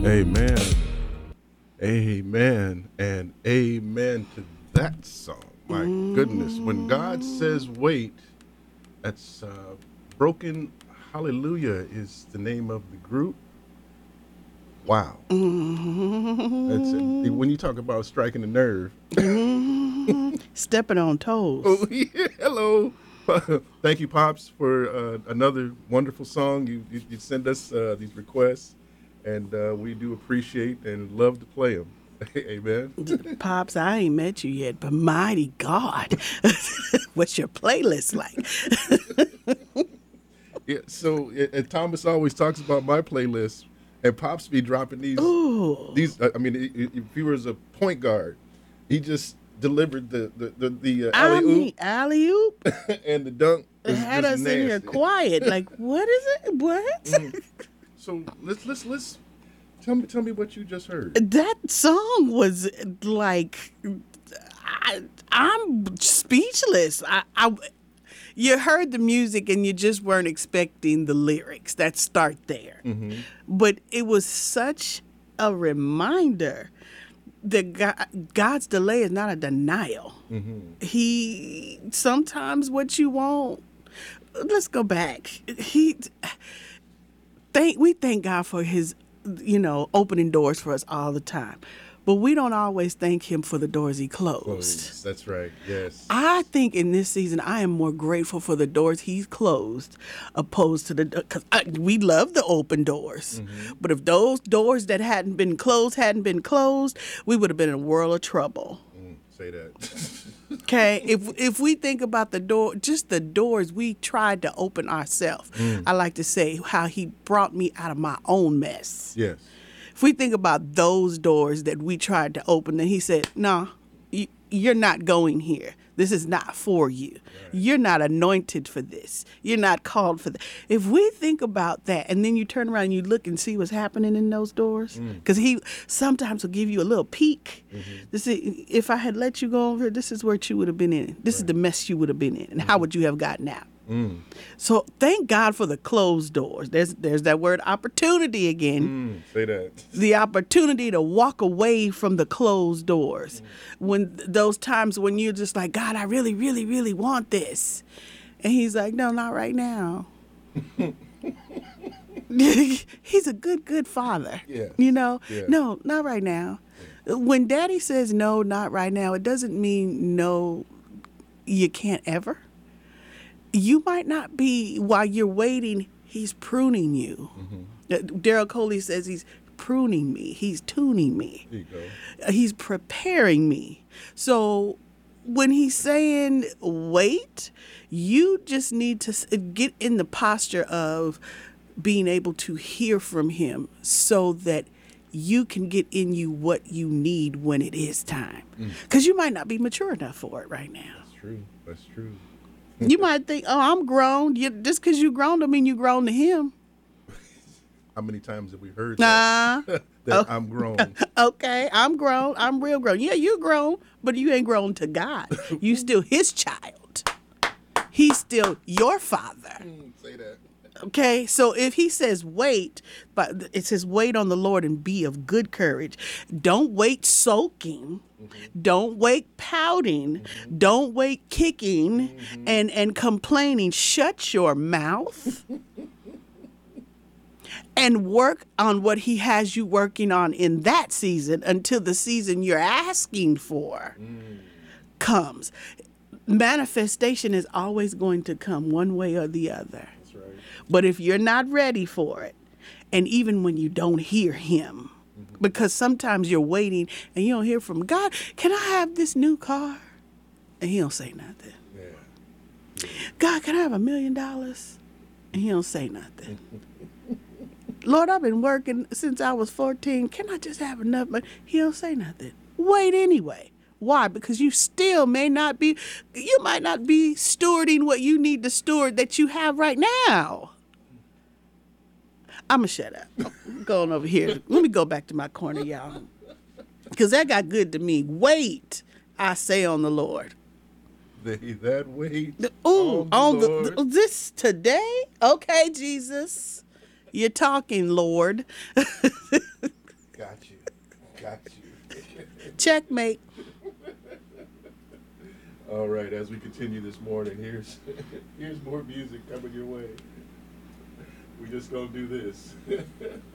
Amen. Amen. And amen to that song. My goodness. When God says wait, that's Broken Hallelujah is the name of the group. Wow. That's it. When you talk about striking a nerve. Stepping on toes. Oh, yeah. Hello. Thank you, Pops, for another wonderful song. You send us these requests, and we do appreciate and love to play them. Amen. Pops, I ain't met you yet, but mighty God, what's your playlist like? Yeah. So, and Thomas always talks about my playlist, and Pops be dropping these. Ooh. These. I mean, if he was a point guard, he just delivered the I alley mean, oop alley oop and the dunk. Was had just us nasty. in here quiet. Like, what is it? What? So let's tell me what you just heard. That song was like, I'm speechless. You heard the music and you just weren't expecting the lyrics that start there. Mm-hmm. But it was such a reminder that God's delay is not a denial. Mm-hmm. He sometimes what you want. Let's go back. We thank God for his, opening doors for us all the time. But we don't always thank him for the doors he closed. That's right. Yes. I think in this season, I am more grateful for the doors he's closed opposed to because we love the open doors. Mm-hmm. But if those doors that hadn't been closed, we would have been in a world of trouble. Say that. Okay, if we think about the door, just the doors we tried to open ourselves, I like to say how he brought me out of my own mess. Yes. If we think about those doors that we tried to open, then he said, no, you're not going here. This is not for you. Right. You're not anointed for this. You're not called for that. If we think about that, and then you turn around and you look and see what's happening in those doors, because he sometimes will give you a little peek. Mm-hmm. This is, if I had let you go over, this is where you would have been in. This is the mess you would have been in. And how would you have gotten out? So thank God for the closed doors. There's that word opportunity again. Say that. The opportunity to walk away from the closed doors. When those times when you're just like, God, I really, really, really want this. And he's like, no, not right now. He's a good father. Yes. Yes. No, not right now. Yes. When daddy says no, not right now, it doesn't mean no, you can't ever. You might not be, while you're waiting, he's pruning you. Mm-hmm. Daryl Coley says he's pruning me. He's tuning me. There you go. He's preparing me. So when he's saying wait, you just need to get in the posture of being able to hear from him so that you can get in you what you need when it is time. Because you might not be mature enough for it right now. That's true. You might think, oh, I'm grown. Just because you grown don't mean you grown to him. How many times have we heard that I'm grown? Okay, I'm grown. I'm real grown. Yeah, you're grown, but you ain't grown to God. You still his child. He's still your father. Say that. Okay, so if he says wait, but it says wait on the Lord and be of good courage. Don't wait sulking. Mm-hmm. Don't wait pouting. Mm-hmm. Don't wait kicking and complaining. Shut your mouth and work on what he has you working on in that season until the season you're asking for comes. Manifestation is always going to come one way or the other. But if you're not ready for it, and even when you don't hear him, because sometimes you're waiting and you don't hear from God, can I have this new car? And he don't say nothing. Yeah. God, can I have $1 million? And he don't say nothing. Lord, I've been working since I was 14. Can I just have enough money? He don't say nothing. Wait anyway. Why? Because you still might not be stewarding what you need to steward that you have right now. I'm going to shut up. I'm going over here. Let me go back to my corner, y'all. Because that got good to me. Wait, I say on the Lord. They that wait on the this today? Okay, Jesus. You're talking, Lord. Checkmate. All right, as we continue this morning, here's here's more music coming your way. We just gonna do this.